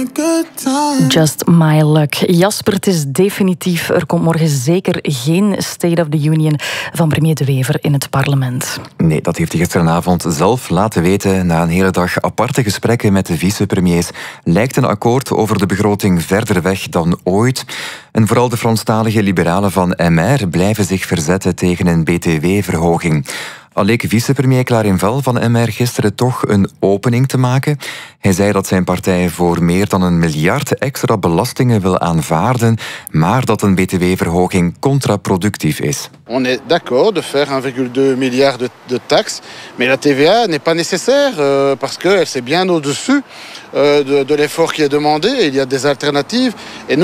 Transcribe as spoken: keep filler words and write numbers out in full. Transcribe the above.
Just my luck. Jasper, het is definitief. Er komt morgen zeker geen State of the Union van premier De Wever in het parlement. Nee, dat heeft hij gisteravond zelf laten weten. Na een hele dag aparte gesprekken met de vicepremiers lijkt een akkoord over de begroting verder weg dan ooit. En vooral de Franstalige liberalen van M R blijven zich verzetten tegen een B T W-verhoging. Al leek vicepremier Clarinval van M R gisteren toch een opening te maken. Hij zei dat zijn partij voor meer dan een miljard extra belastingen wil aanvaarden, maar dat een B T W-verhoging contraproductief is. On est d'accord de faire un virgule deux milliard de, de taxes, mais la T V A n'est pas nécessaire euh, parce qu'elle c'est bien au-dessus euh, de, de l'effort qui est demandé. Il y a des alternatives. Et nous,